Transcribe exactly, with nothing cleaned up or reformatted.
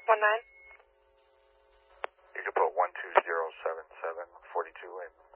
One nine. You can put one two zero seven seven forty two in.